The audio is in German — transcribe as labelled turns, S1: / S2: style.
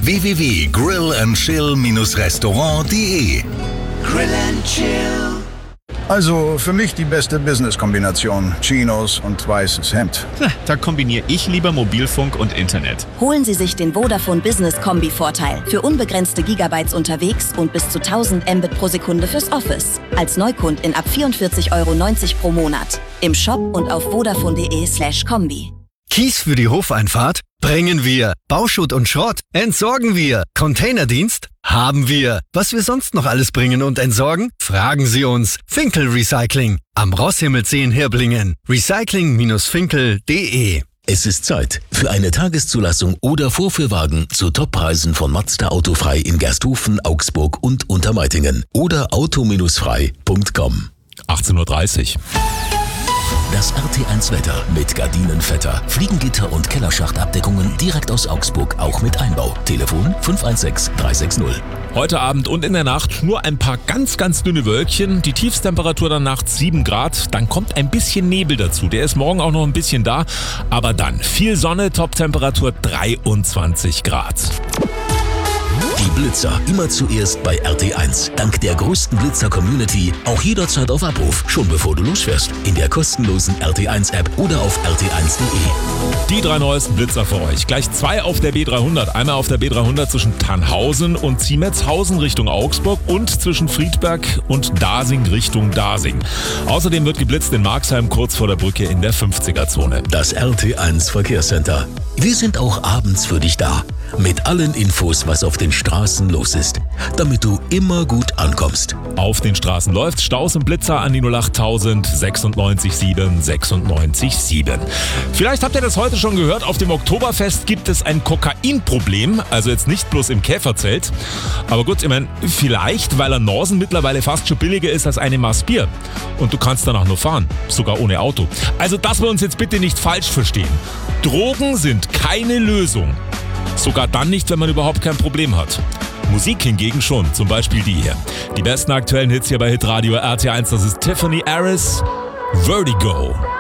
S1: www.grillandchill-restaurant.de.
S2: Grill and Chill.
S3: Also für mich die beste Business-Kombination. Chinos und weißes Hemd.
S4: Da kombiniere ich lieber Mobilfunk und Internet.
S5: Holen Sie sich den Vodafone Business Kombi-Vorteil für unbegrenzte Gigabytes unterwegs und bis zu 1000 Mbit pro Sekunde fürs Office. Als Neukundin ab 44,90 € pro Monat. Im Shop und auf vodafone.de/kombi.
S6: Kies für die Hofeinfahrt? Bringen wir. Bauschutt und Schrott? Entsorgen wir. Containerdienst? Haben wir. Was wir sonst noch alles bringen und entsorgen? Fragen Sie uns. Finkel Recycling. Am Rosshimmelsee in Hirblingen. Recycling-finkel.de.
S7: Es ist Zeit für eine Tageszulassung oder Vorführwagen zu Toppreisen von Mazda Autofrei in Gersthofen, Augsburg und Untermeitingen oder auto-frei.com.
S8: 18:30 Uhr.
S7: Das RT1 Wetter mit Gardinenvetter, Fliegengitter und Kellerschachtabdeckungen direkt aus Augsburg, auch mit Einbau. Telefon 516 360.
S8: Heute Abend und in der Nacht nur ein paar ganz, ganz dünne Wölkchen. Die Tiefstemperatur dann nachts 7 Grad. Dann kommt ein bisschen Nebel dazu. Der ist morgen auch noch ein bisschen da. Aber dann viel Sonne, Toptemperatur 23 Grad.
S7: Die Blitzer immer zuerst bei RT1. Dank der größten Blitzer-Community auch jederzeit auf Abruf, schon bevor du losfährst. In der kostenlosen RT1-App oder auf rt1.de.
S8: Die 3 neuesten Blitzer für euch. Gleich 2 auf der B300. Einmal auf der B300 zwischen Tannhausen und Ziemetshausen Richtung Augsburg und zwischen Friedberg und Dasing Richtung Dasing. Außerdem wird geblitzt in Marxheim kurz vor der Brücke in der 50er-Zone.
S7: Das RT1 Verkehrscenter. Wir sind auch abends für dich da. Mit allen Infos, was auf den Straßen los ist, damit du immer gut ankommst.
S8: Auf den Straßen läuft Staus und Blitzer an die 08000 96 7 96 7. Vielleicht habt ihr das heute schon gehört, auf dem Oktoberfest gibt es ein Kokainproblem, also jetzt nicht bloß im Käferzelt. Aber gut, ich meine, vielleicht, weil ein Norsen mittlerweile fast schon billiger ist als eine Maß Bier. Und du kannst danach nur fahren, sogar ohne Auto. Also, dass wir uns jetzt bitte nicht falsch verstehen. Drogen sind keine Lösung. Sogar dann nicht, wenn man überhaupt kein Problem hat. Musik hingegen schon, zum Beispiel die hier. Die besten aktuellen Hits hier bei Hitradio RT1, das ist Tiffany Harris, Vertigo.